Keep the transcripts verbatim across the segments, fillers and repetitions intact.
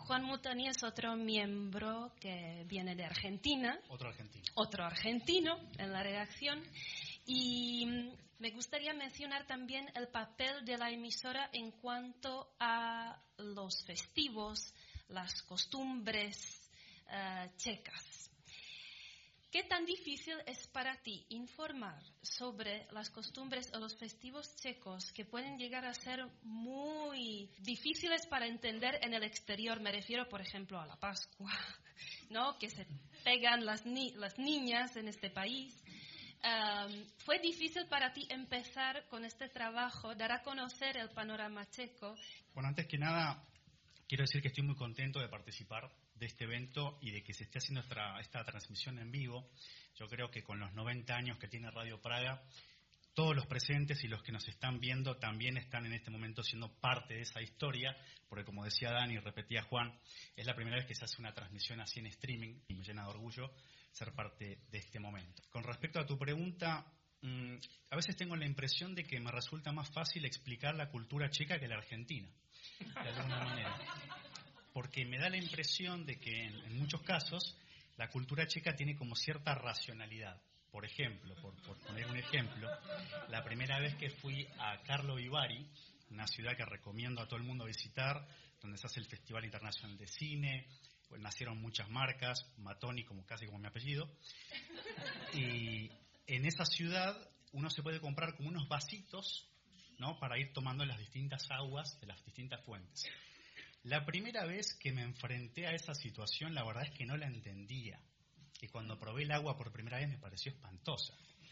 Juan Mutani es otro miembro que viene de Argentina. Otro argentino. Otro argentino en la redacción. Y me gustaría mencionar también el papel de la emisora en cuanto a los festivos, las costumbres uh, checas. ¿Qué tan difícil es para ti informar sobre las costumbres o los festivos checos que pueden llegar a ser muy difíciles para entender en el exterior? Me refiero, por ejemplo, a la Pascua, ¿no? Que se pegan las, ni- las niñas en este país. Um, ¿Fue difícil para ti empezar con este trabajo, dar a conocer el panorama checo? Bueno, antes que nada, quiero decir que estoy muy contento de participar de este evento y de que se esté haciendo esta, esta transmisión en vivo. Yo creo que con los noventa años que tiene Radio Praga, todos los presentes y los que nos están viendo también están en este momento siendo parte de esa historia, porque como decía Dani y repetía Juan, es la primera vez que se hace una transmisión así en streaming y me llena de orgullo ser parte de este momento. Con respecto a tu pregunta, mmm, a veces tengo la impresión de que me resulta más fácil explicar la cultura checa que la argentina, de alguna manera. Porque me da la impresión de que en, en muchos casos la cultura checa tiene como cierta racionalidad. Por ejemplo, por, por poner un ejemplo, la primera vez que fui a Karlovy Vary, una ciudad que recomiendo a todo el mundo visitar, donde se hace el Festival Internacional de Cine, pues nacieron muchas marcas, Matoni como casi como mi apellido, y en esa ciudad uno se puede comprar como unos vasitos, ¿no?, para ir tomando las distintas aguas de las distintas fuentes. La primera vez que me enfrenté a esa situación, la verdad es que no la entendía. Y cuando probé el agua por primera vez me pareció espantosa.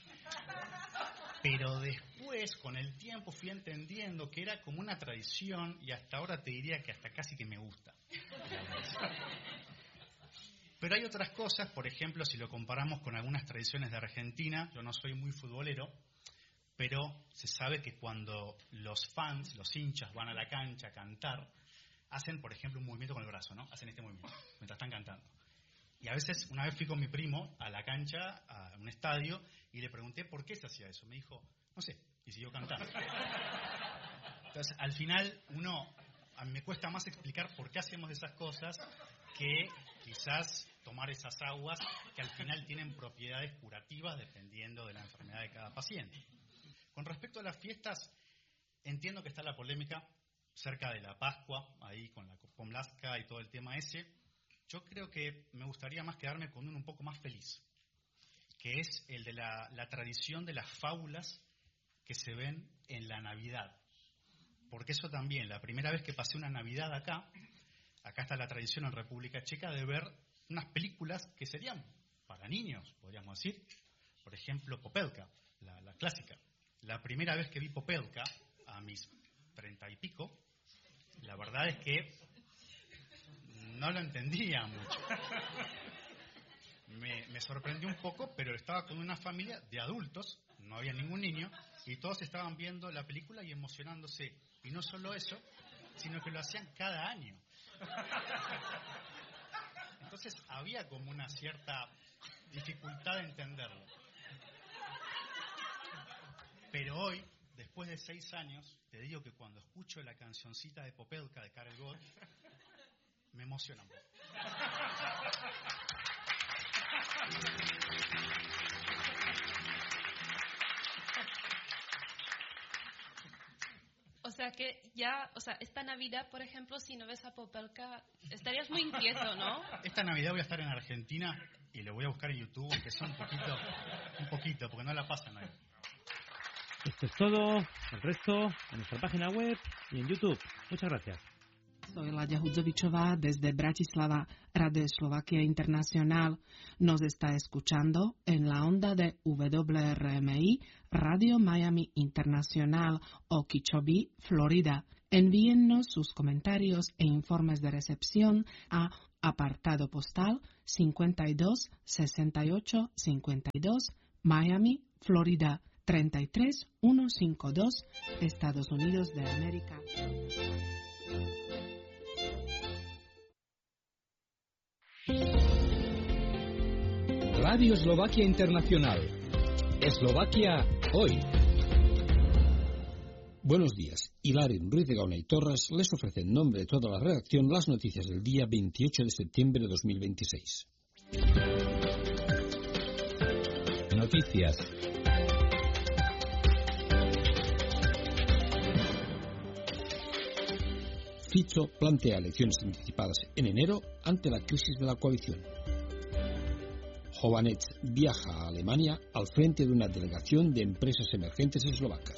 Pero después, con el tiempo, fui entendiendo que era como una tradición y hasta ahora te diría que hasta casi que me gusta. Pero hay otras cosas, por ejemplo, si lo comparamos con algunas tradiciones de Argentina, yo no soy muy futbolero, pero se sabe que cuando los fans, los hinchas, van a la cancha a cantar, hacen, por ejemplo, un movimiento con el brazo, ¿no? Hacen este movimiento mientras están cantando. Y a veces, una vez fui con mi primo a la cancha, a un estadio, y le pregunté por qué se hacía eso. Me dijo, no sé, y siguió cantando. Entonces, al final, uno, a mí me cuesta más explicar por qué hacemos esas cosas que quizás tomar esas aguas que al final tienen propiedades curativas dependiendo de la enfermedad de cada paciente. Con respecto a las fiestas, entiendo que está la polémica cerca de la Pascua, ahí con la Pomlaska y todo el tema ese. Yo creo que me gustaría más quedarme con uno un poco más feliz, que es el de la, la tradición de las fábulas que se ven en la Navidad. Porque eso también, la primera vez que pasé una Navidad acá, acá está la tradición en República Checa de ver unas películas que serían para niños, podríamos decir. Por ejemplo, Popelka, la, la clásica. La primera vez que vi Popelka, a mis treinta y pico, la verdad es que no lo entendía mucho. Me, me sorprendió un poco, pero estaba con una familia de adultos, no había ningún niño, y todos estaban viendo la película y emocionándose. Y no solo eso, sino que lo hacían cada año. Entonces había como una cierta dificultad de entenderlo. Pero hoy, después de seis años, te digo que cuando escucho la cancioncita de Popelka de Karel Gott, me emociona un poco. O sea que ya, o sea, esta Navidad, por ejemplo, si no ves a Popelka, estarías muy inquieto, ¿no? Esta Navidad voy a estar en Argentina y lo voy a buscar en YouTube, aunque sea un poquito, un poquito, porque no la pasan ahí. Esto es todo, el resto en nuestra página web y en YouTube. Muchas gracias. Soy Ladia Hudzovičová desde Bratislava, Radio Eslovaquia Internacional. Nos está escuchando en la onda de W R M I, Radio Miami Internacional, Okeechobee, Florida. Envíennos sus comentarios e informes de recepción a apartado postal cincuenta y dos sesenta y ocho cincuenta y dos, Miami, Florida treinta y tres mil ciento cincuenta y dos, Estados Unidos de América. Radio Eslovaquia Internacional. Eslovaquia hoy. Buenos días. Hilarion Ruiz de Gauna y Torres les ofrece en nombre de toda la redacción las noticias del día veintiocho de septiembre de dos mil veintiséis. Noticias. Fico plantea elecciones anticipadas en enero ante la crisis de la coalición. Chovanec viaja a Alemania al frente de una delegación de empresas emergentes eslovacas.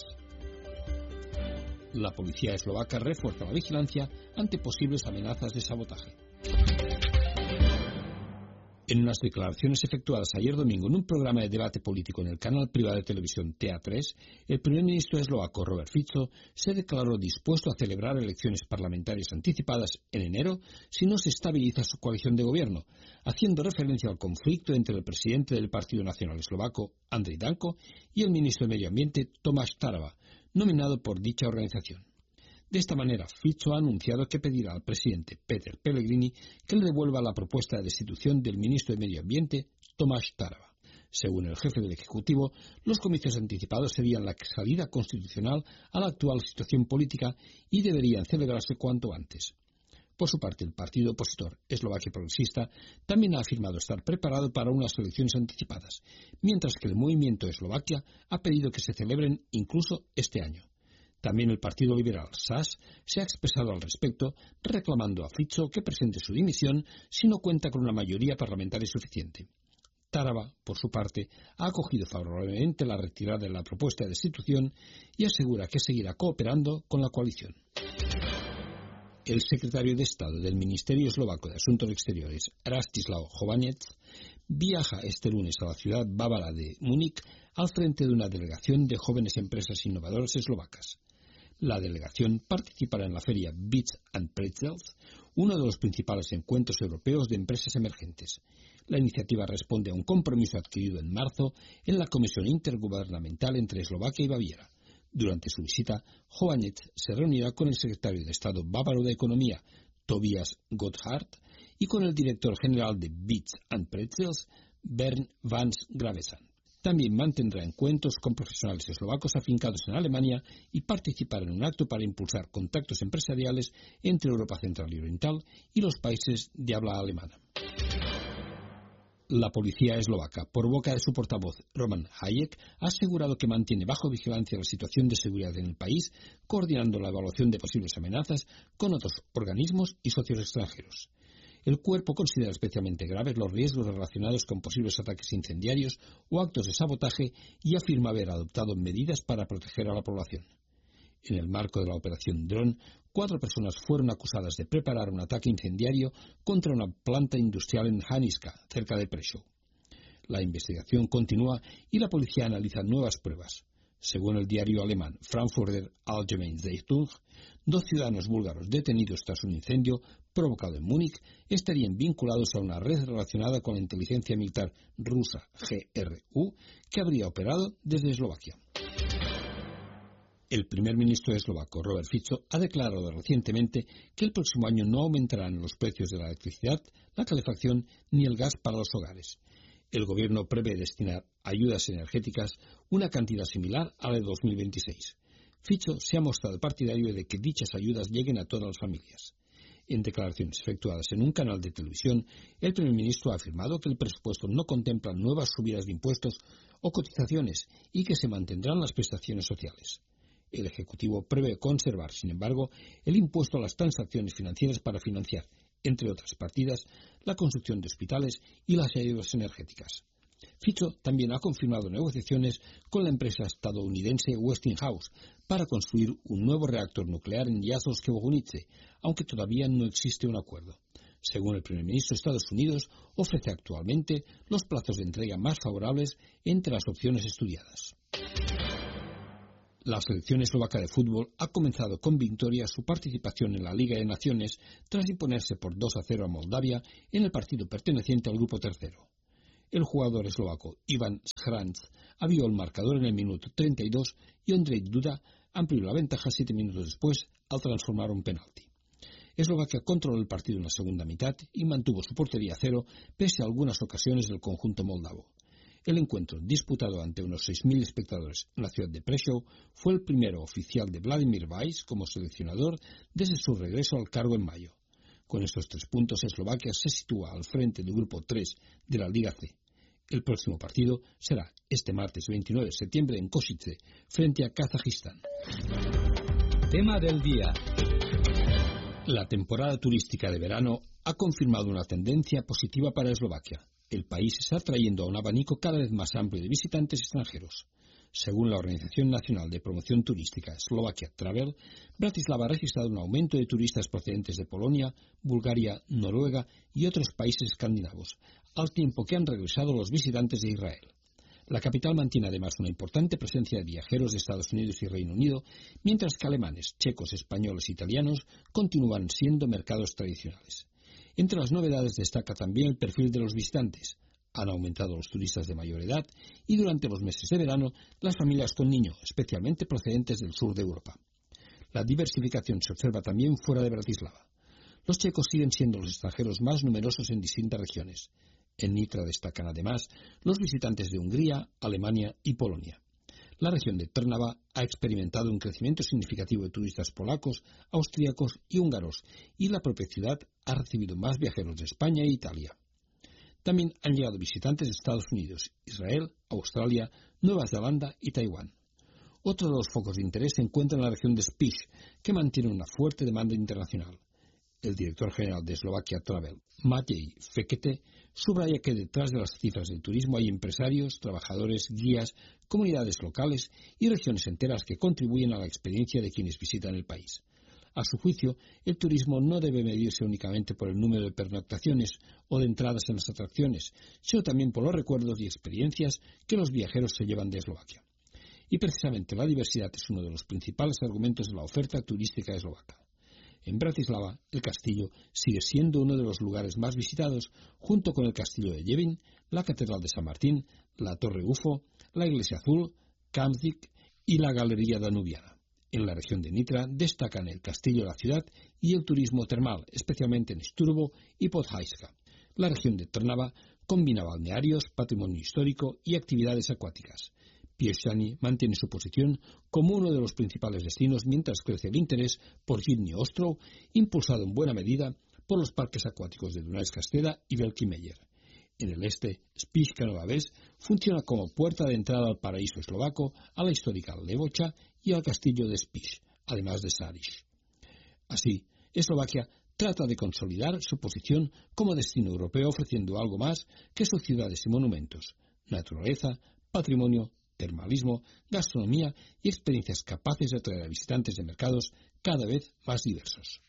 La policía eslovaca refuerza la vigilancia ante posibles amenazas de sabotaje. En unas declaraciones efectuadas ayer domingo en un programa de debate político en el canal privado de televisión T A tres, el primer ministro eslovaco Robert Fico se declaró dispuesto a celebrar elecciones parlamentarias anticipadas en enero si no se estabiliza su coalición de gobierno, haciendo referencia al conflicto entre el presidente del Partido Nacional Eslovaco, Andrej Danko, y el ministro de Medio Ambiente, Tomáš Taraba, nominado por dicha organización. De esta manera, Fico ha anunciado que pedirá al presidente Peter Pellegrini que le devuelva la propuesta de destitución del ministro de Medio Ambiente, Tomáš Taraba. Según el jefe del Ejecutivo, los comicios anticipados serían la salida constitucional a la actual situación política y deberían celebrarse cuanto antes. Por su parte, el partido opositor Eslovaquia Progresista también ha afirmado estar preparado para unas elecciones anticipadas, mientras que el movimiento Eslovaquia ha pedido que se celebren incluso este año. También el Partido Liberal S A S se ha expresado al respecto, reclamando a Fico que presente su dimisión si no cuenta con una mayoría parlamentaria suficiente. Taraba, por su parte, ha acogido favorablemente la retirada de la propuesta de destitución y asegura que seguirá cooperando con la coalición. El secretario de Estado del Ministerio Eslovaco de Asuntos Exteriores, Rastislav Chovanec, viaja este lunes a la ciudad bávara de Múnich al frente de una delegación de jóvenes empresas innovadoras eslovacas. La delegación participará en la feria Bits and Pretzels, uno de los principales encuentros europeos de empresas emergentes. La iniciativa responde a un compromiso adquirido en marzo en la Comisión Intergubernamental entre Eslovaquia y Baviera. Durante su visita, Chovanec se reunirá con el secretario de Estado bávaro de Economía, Tobias Gotthard, y con el director general de Bits and Pretzels, Bernd Vance Gravesand. También mantendrá encuentros con profesionales eslovacos afincados en Alemania y participará en un acto para impulsar contactos empresariales entre Europa Central y Oriental y los países de habla alemana. La policía eslovaca, por boca de su portavoz Roman Hayek, ha asegurado que mantiene bajo vigilancia la situación de seguridad en el país, coordinando la evaluación de posibles amenazas con otros organismos y socios extranjeros. El cuerpo considera especialmente graves los riesgos relacionados con posibles ataques incendiarios o actos de sabotaje y afirma haber adoptado medidas para proteger a la población. En el marco de la operación Dron, cuatro personas fueron acusadas de preparar un ataque incendiario contra una planta industrial en Haniska, cerca de Prešov. La investigación continúa y la policía analiza nuevas pruebas. Según el diario alemán Frankfurter Allgemeine Zeitung, dos ciudadanos búlgaros detenidos tras un incendio provocado en Múnich estarían vinculados a una red relacionada con la inteligencia militar rusa G R U que habría operado desde Eslovaquia. El primer ministro eslovaco Robert Fico ha declarado recientemente que el próximo año no aumentarán los precios de la electricidad, la calefacción ni el gas para los hogares. El gobierno prevé destinar a ayudas energéticas una cantidad similar a la de dos mil veintiséis. Fico se ha mostrado partidario de que dichas ayudas lleguen a todas las familias. En declaraciones efectuadas en un canal de televisión, el primer ministro ha afirmado que el presupuesto no contempla nuevas subidas de impuestos o cotizaciones y que se mantendrán las prestaciones sociales. El Ejecutivo prevé conservar, sin embargo, el impuesto a las transacciones financieras para financiar, entre otras partidas, la construcción de hospitales y las ayudas energéticas. Fico también ha confirmado negociaciones con la empresa estadounidense Westinghouse para construir un nuevo reactor nuclear en Jaslovske-Bohunice, aunque todavía no existe un acuerdo. Según el primer ministro, Estados Unidos ofrece actualmente los plazos de entrega más favorables entre las opciones estudiadas. La selección eslovaca de fútbol ha comenzado con victoria su participación en la Liga de Naciones tras imponerse por dos a cero a Moldavia en el partido perteneciente al grupo tercero. El jugador eslovaco Ivan Shranz abrió el marcador en el minuto treinta y dos y Ondrej Duda amplió la ventaja siete minutos después al transformar un penalti. Eslovaquia controló el partido en la segunda mitad y mantuvo su portería a cero pese a algunas ocasiones del conjunto moldavo. El encuentro, disputado ante unos seis mil espectadores en la ciudad de Prešov, fue el primero oficial de Vladimir Weiss como seleccionador desde su regreso al cargo en mayo. Con estos tres puntos, Eslovaquia se sitúa al frente del grupo tres de la Liga C. El próximo partido será este martes veintinueve de septiembre en Košice, frente a Kazajistán. Tema del día. La temporada turística de verano ha confirmado una tendencia positiva para Eslovaquia. El país está atrayendo a un abanico cada vez más amplio de visitantes extranjeros. Según la Organización Nacional de Promoción Turística Slovakia Travel, Bratislava ha registrado un aumento de turistas procedentes de Polonia, Bulgaria, Noruega y otros países escandinavos, al tiempo que han regresado los visitantes de Israel. La capital mantiene además una importante presencia de viajeros de Estados Unidos y Reino Unido, mientras que alemanes, checos, españoles e italianos continúan siendo mercados tradicionales. Entre las novedades destaca también el perfil de los visitantes. Han aumentado los turistas de mayor edad y durante los meses de verano las familias con niños, especialmente procedentes del sur de Europa. La diversificación se observa también fuera de Bratislava. Los checos siguen siendo los extranjeros más numerosos en distintas regiones. En Nitra destacan además los visitantes de Hungría, Alemania y Polonia. La región de Trnava ha experimentado un crecimiento significativo de turistas polacos, austríacos y húngaros, y la propia ciudad ha recibido más viajeros de España e Italia. También han llegado visitantes de Estados Unidos, Israel, Australia, Nueva Zelanda y Taiwán. Otro de los focos de interés se encuentra en la región de Spiš, que mantiene una fuerte demanda internacional. El director general de Slovakia Travel, Matej Fekete, subraya que detrás de las cifras del turismo hay empresarios, trabajadores, guías, comunidades locales y regiones enteras que contribuyen a la experiencia de quienes visitan el país. A su juicio, el turismo no debe medirse únicamente por el número de pernoctaciones o de entradas en las atracciones, sino también por los recuerdos y experiencias que los viajeros se llevan de Eslovaquia. Y precisamente la diversidad es uno de los principales argumentos de la oferta turística eslovaca. En Bratislava, el castillo sigue siendo uno de los lugares más visitados, junto con el castillo de Jevin, la catedral de San Martín, la Torre Ufo, la Iglesia Azul, Kamzik y la Galería Danubiana. En la región de Nitra destacan el castillo de la ciudad y el turismo termal, especialmente en Sturbo y Podhajka. La región de Trnava combina balnearios, patrimonio histórico y actividades acuáticas. Piešťany mantiene su posición como uno de los principales destinos mientras crece el interés por Zimný Ostrov, impulsado en buena medida por los parques acuáticos de Dunajská Streda y Veľký Mejer. En el este, Spišská Nová Ves funciona como puerta de entrada al paraíso eslovaco, a la histórica Levoča y al castillo de Spiš, además de Sáriž. Así, Eslovaquia trata de consolidar su posición como destino europeo ofreciendo algo más que sus ciudades y monumentos, naturaleza, patrimonio, termalismo, gastronomía y experiencias capaces de atraer a visitantes de mercados cada vez más diversos.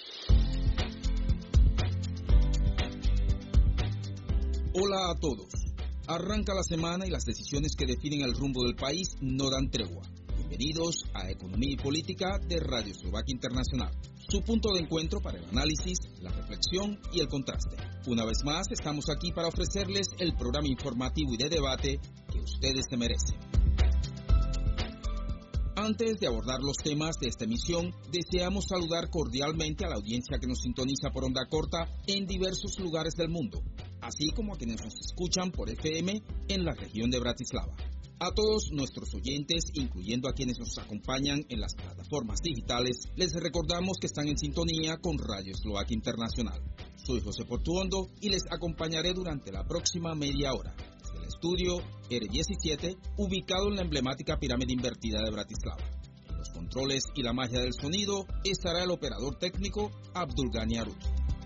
Hola a todos. Arranca la semana y las decisiones que definen el rumbo del país no dan tregua. Bienvenidos a Economía y Política de Radio Eslovaquia Internacional, su punto de encuentro para el análisis, la reflexión y el contraste. Una vez más, estamos aquí para ofrecerles el programa informativo y de debate que ustedes se merecen. Antes de abordar los temas de esta emisión, deseamos saludar cordialmente a la audiencia que nos sintoniza por onda corta en diversos lugares del mundo, así como a quienes nos escuchan por F M en la región de Bratislava. A todos nuestros oyentes, incluyendo a quienes nos acompañan en las plataformas digitales, les recordamos que están en sintonía con Radio Eslovaquia Internacional. Soy José Portuondo y les acompañaré durante la próxima media hora desde el estudio R diecisiete, ubicado en la emblemática pirámide invertida de Bratislava. En los controles y la magia del sonido estará el operador técnico Abdulgani Arut.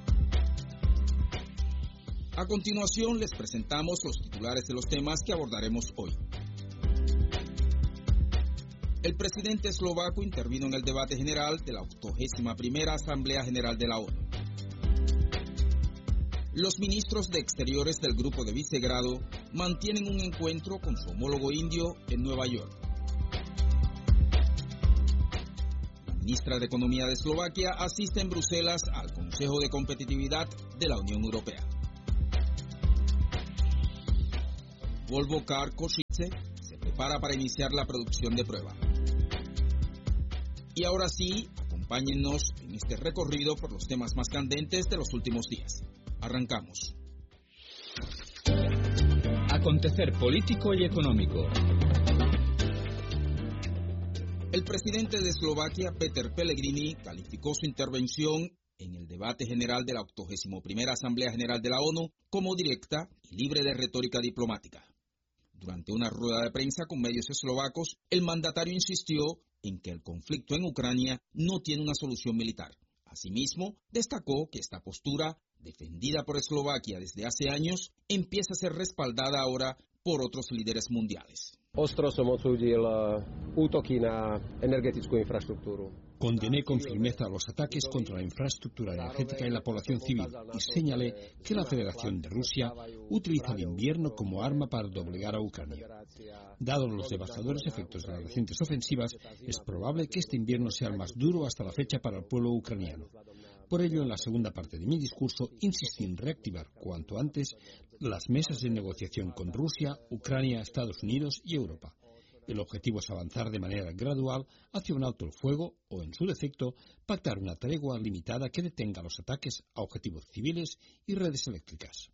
A continuación les presentamos los titulares de los temas que abordaremos hoy. El presidente eslovaco intervino en el debate general de la octogésima primera Asamblea General de la ONU. Los ministros de Exteriores del Grupo de Visegrado mantienen un encuentro con su homólogo indio en Nueva York. La ministra de Economía de Eslovaquia asiste en Bruselas al Consejo de Competitividad de la Unión Europea. Volvo Car Košice se prepara para iniciar la producción de prueba. Y ahora sí, acompáñennos en este recorrido por los temas más candentes de los últimos días. Arrancamos. Acontecer político y económico. El presidente de Eslovaquia, Peter Pellegrini, calificó su intervención en el debate general de la octogésima primera Asamblea General de la ONU como directa y libre de retórica diplomática. Durante una rueda de prensa con medios eslovacos, el mandatario insistió en que el conflicto en Ucrania no tiene una solución militar. Asimismo, destacó que esta postura, defendida por Eslovaquia desde hace años, empieza a ser respaldada ahora por otros líderes mundiales. Ostro som odsúdil útoky na energetickú infraštruktúru. Condené con firmeza los ataques contra la infraestructura energética y la población civil y señalé que la Federación de Rusia utiliza el invierno como arma para doblegar a Ucrania. Dados los devastadores efectos de las recientes ofensivas, es probable que este invierno sea el más duro hasta la fecha para el pueblo ucraniano. Por ello, en la segunda parte de mi discurso, insistí en reactivar cuanto antes las mesas de negociación con Rusia, Ucrania, Estados Unidos y Europa. El objetivo es avanzar de manera gradual hacia un alto el fuego o, en su defecto, pactar una tregua limitada que detenga los ataques a objetivos civiles y redes eléctricas.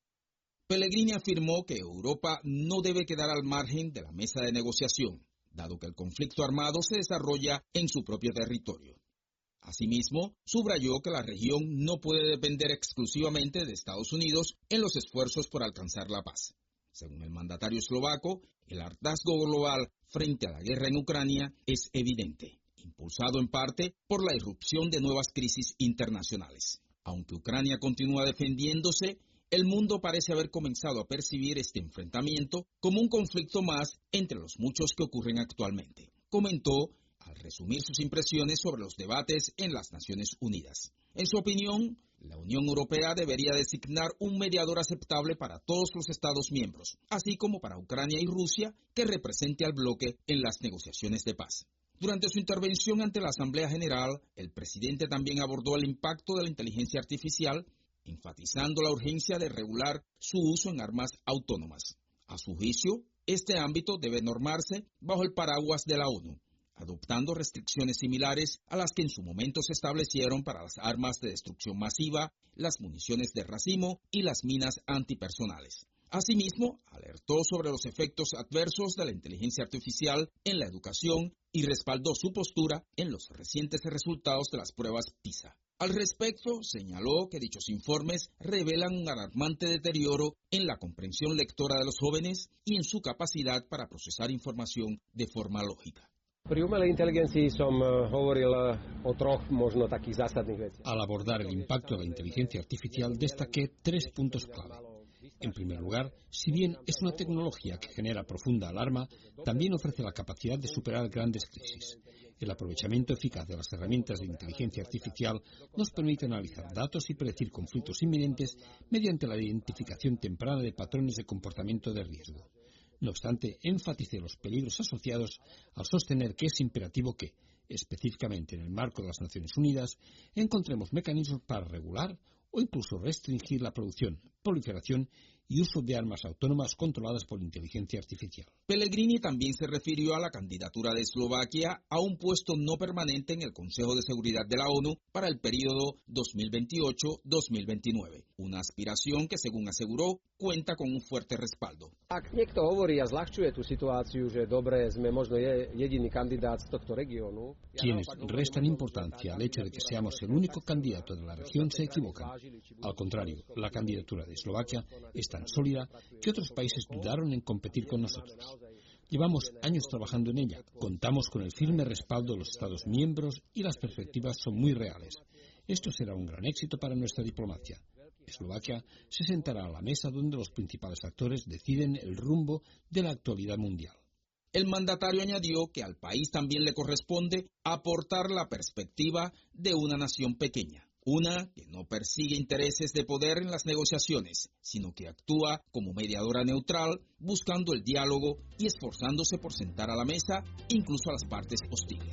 Pellegrini afirmó que Europa no debe quedar al margen de la mesa de negociación, dado que el conflicto armado se desarrolla en su propio territorio. Asimismo, subrayó que la región no puede depender exclusivamente de Estados Unidos en los esfuerzos por alcanzar la paz. Según el mandatario eslovaco, el hartazgo global frente a la guerra en Ucrania es evidente, impulsado en parte por la irrupción de nuevas crisis internacionales. Aunque Ucrania continúa defendiéndose, el mundo parece haber comenzado a percibir este enfrentamiento como un conflicto más entre los muchos que ocurren actualmente, comentó al resumir sus impresiones sobre los debates en las Naciones Unidas. En su opinión, la Unión Europea debería designar un mediador aceptable para todos los Estados miembros, así como para Ucrania y Rusia, que represente al bloque en las negociaciones de paz. Durante su intervención ante la Asamblea General, el presidente también abordó el impacto de la inteligencia artificial, enfatizando la urgencia de regular su uso en armas autónomas. A su juicio, este ámbito debe normarse bajo el paraguas de la ONU, adoptando restricciones similares a las que en su momento se establecieron para las armas de destrucción masiva, las municiones de racimo y las minas antipersonales. Asimismo, alertó sobre los efectos adversos de la inteligencia artificial en la educación y respaldó su postura en los recientes resultados de las pruebas PISA. Al respecto, señaló que dichos informes revelan un alarmante deterioro en la comprensión lectora de los jóvenes y en su capacidad para procesar información de forma lógica. Pri umelej inteligencii som hovoril o troch možno takých zásadných veciach. Al abordar el impacto de la inteligencia artificial destaqué tres puntos clave. En primer lugar, si bien es una tecnología que genera profunda alarma, también ofrece la capacidad de superar grandes crisis. El aprovechamiento eficaz de las herramientas de inteligencia artificial nos permite analizar datos y predecir conflictos inminentes mediante la identificación temprana de patrones de comportamiento de riesgo. No obstante, enfaticé los peligros asociados al sostener que es imperativo que, específicamente en el marco de las Naciones Unidas, encontremos mecanismos para regular o incluso restringir la producción, proliferación y uso de armas autónomas controladas por inteligencia artificial. Pellegrini también se refirió a la candidatura de Eslovaquia a un puesto no permanente en el Consejo de Seguridad de la ONU para el periodo dos mil veintiocho a dos mil veintinueve, una aspiración que, según aseguró, cuenta con un fuerte respaldo. Ak niekto hovorí a zľahčuje tú situáciu, že dobre, sme možno jediný kandidát z tohto regiónu. Quienes restan importancia al hecho de que seamos el único candidato de la región se equivocan. Al contrario, la candidatura de Eslovaquia es tan sólida que otros países dudaron en competir con nosotros. Llevamos años trabajando en ella, contamos con el firme respaldo de los Estados miembros y las perspectivas son muy reales. Esto será un gran éxito para nuestra diplomacia. Eslovaquia se sentará a la mesa donde los principales actores deciden el rumbo de la actualidad mundial. El mandatario añadió que al país también le corresponde aportar la perspectiva de una nación pequeña, una que no persigue intereses de poder en las negociaciones, sino que actúa como mediadora neutral, buscando el diálogo y esforzándose por sentar a la mesa incluso a las partes hostiles.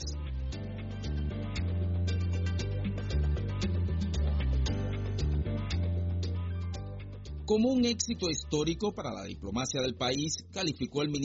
Como un éxito histórico para la diplomacia del país, calificó el ministro